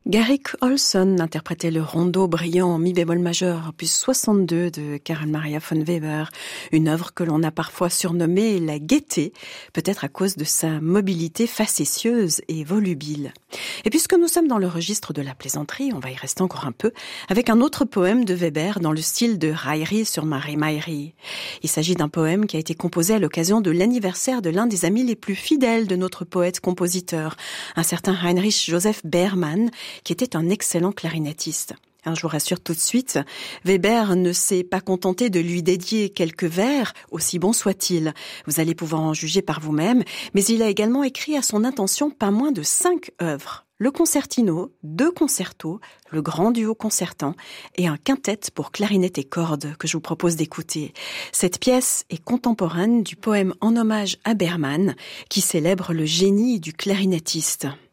Garrick Ohlson interprétait le rondo brillant en mi bémol majeur, opus 62 de Carl Maria von Weber, une œuvre que l'on a parfois surnommée la gaieté, peut-être à cause de sa mobilité facétieuse et volubile. Et puisque nous sommes dans le registre de la plaisanterie, on va y rester encore un peu, avec un autre poème de Weber dans le style de Raillerie sur Marie. Il s'agit d'un poème qui a été composé à l'occasion de l'anniversaire de l'un des amis les plus fidèles de notre poète-compositeur, un certain Heinrich Joseph Beermann, qui était un excellent clarinettiste. Alors je vous rassure tout de suite, Weber ne s'est pas contenté de lui dédier quelques vers, aussi bons soient-ils. Vous allez pouvoir en juger par vous-même, mais il a également écrit à son intention pas moins de 5 œuvres. Le concertino, 2 concertos, le grand duo concertant et un quintet pour clarinette et cordes que je vous propose d'écouter. Cette pièce est contemporaine du poème en hommage à Beermann qui célèbre le génie du clarinettiste.